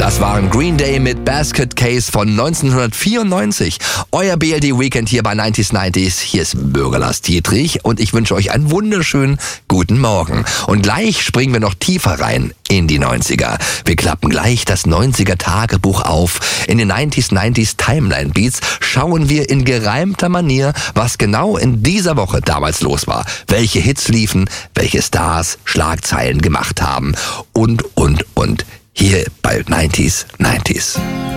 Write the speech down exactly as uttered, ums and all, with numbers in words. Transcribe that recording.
Das waren Green Day mit Basket Case von neunzehnhundertvierundneunzig. Euer B L D Weekend hier bei neunzig neunzig. Hier ist Bürger Lars Dietrich und ich wünsche euch einen wunderschönen guten Morgen. Und gleich springen wir noch tiefer rein in die neunziger. Wir klappen gleich das neunziger Tagebuch auf. In den neunzig neunzig Timeline Beats schauen wir in gereimter Manier, was genau in dieser Woche damals los war. Welche Hits liefen, welche Stars Schlagzeilen gemacht haben und, und, und. Hier bei neunzig neunzig.